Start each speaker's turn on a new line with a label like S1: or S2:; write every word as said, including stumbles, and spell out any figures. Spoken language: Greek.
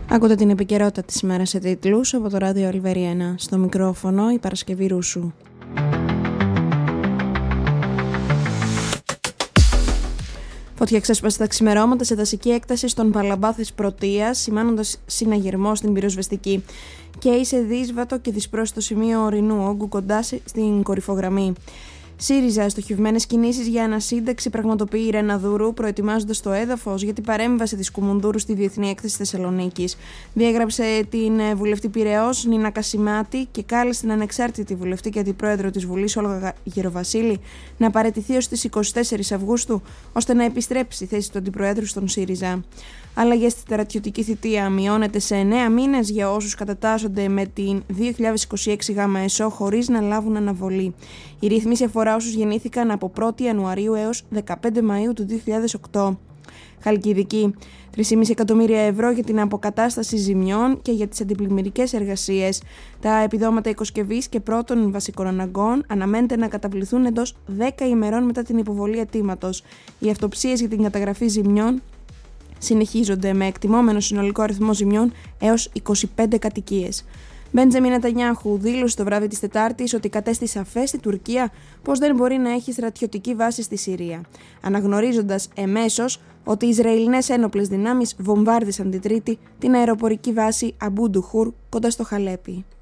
S1: Ακούτε την επικαιρότητα της ημέρας σε τίτλους από το ράδιο Αλβεριένα. Στο μικρόφωνο η Παρασκευή Ρούσου. Φωτιά ξέσπασε τα ξημερώματα σε δασική έκταση στον Παλαμπάθης Πρωτείας, σημάνοντας συναγερμό στην πυροσβεστική. Και σε δύσβατο και δυσπρόσιτο σημείο ορεινού όγκου κοντά στην κορυφογραμμή. ΣΥΡΙΖΑ, στοχευμένες κινήσεις για ανασύνταξη πραγματοποιεί η Ρένα Δούρου, προετοιμάζοντας το έδαφος για την παρέμβαση της Κουμουνδούρου στη Διεθνή Έκθεση Θεσσαλονίκης. Διέγραψε την βουλευτή Πειραιώς Νίνα Κασιμάτη και κάλεσε την ανεξάρτητη βουλευτή και αντιπρόεδρο της Βουλής Όλγα Γεροβασίλη να παραιτηθεί ως τις εικοστή τέταρτη Αυγούστου, ώστε να επιστρέψει στη θέση του αντιπροέδρου στον ΣΥΡΙΖΑ. Αλλαγές στη στρατιωτική θητεία μειώνεται σε εννέα μήνες για όσους κατατάσσονται με την δύο χιλιάδες είκοσι έξι ΓΕΣΟ χωρίς να λάβουν αναβολή. Η ρύθμιση αφορά όσους γεννήθηκαν από πρώτη Ιανουαρίου έως δεκαπέντε Μαΐου του δύο χιλιάδες οκτώ. Χαλκιδική. τρία κόμμα πέντε εκατομμύρια ευρώ για την αποκατάσταση ζημιών και για τις αντιπλημμυρικές εργασίες. Τα επιδόματα οικοσκευής και πρώτων βασικών αναγκών αναμένεται να καταβληθούν εντός δέκα ημερών μετά την υποβολή αιτήματος. Οι αυτοψίες για την καταγραφή ζημιών συνεχίζονται με εκτιμόμενο συνολικό αριθμό ζημιών έως είκοσι πέντε κατοικίες. Μπέντζαμιν Νετανιάχου δήλωσε το βράδυ της Τετάρτης ότι κατέστη σαφές στη Τουρκία πως δεν μπορεί να έχει στρατιωτική βάση στη Συρία, αναγνωρίζοντας εμέσως ότι οι Ισραηλινές ένοπλες δυνάμεις βομβάρδισαν την Τρίτη την αεροπορική βάση Αμπού Ντουχούρ κοντά στο Χαλέπι.